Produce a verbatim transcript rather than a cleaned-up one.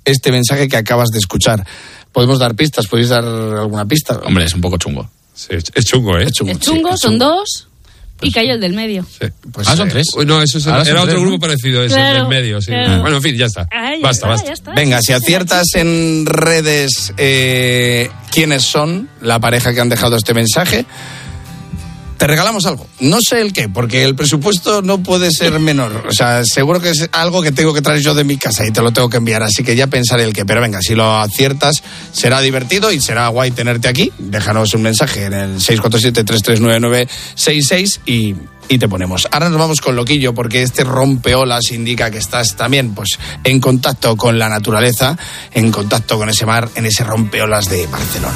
este mensaje que acabas de escuchar. ¿Podemos dar pistas? ¿Podéis dar alguna pista? Hombre, es un poco chungo. Sí, es chungo, ¿eh? Es chungo, sí, es son chungo. dos y cayó el del medio. Sí. Pues, ah, son tres. Eh, no, eso es, era otro tres, grupo ¿no? parecido, ese claro, del medio, sí. Claro. Bueno, en fin, ya está. Ah, ya basta, está, basta. Ya está. Venga, si aciertas en redes eh, quiénes son la pareja que han dejado este mensaje, te regalamos algo. No sé el qué, porque el presupuesto no puede ser menor. O sea, seguro que es algo que tengo que traer yo de mi casa y te lo tengo que enviar. Así que ya pensaré el qué. Pero venga, si lo aciertas, será divertido y será guay tenerte aquí. Déjanos un mensaje en el seis cuatro siete, tres tres nueve nueve seis seis y, y te ponemos. Ahora nos vamos con Loquillo, porque este rompeolas indica que estás también pues en contacto con la naturaleza, en contacto con ese mar, en ese rompeolas de Barcelona.